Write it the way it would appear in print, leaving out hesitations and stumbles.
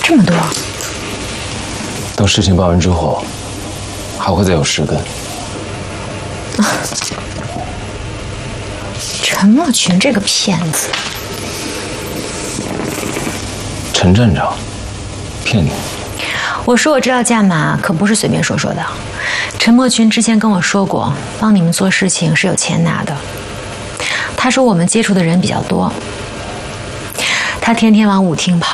这么多？ 等事情办完之后，还会再有10根。 陈默群这个骗子， 陈站长骗你？ 我说我知道价码，可不是随便说说的。陈默群之前跟我说过，帮你们做事情是有钱拿的。他说我们接触的人比较多，他天天往舞厅跑。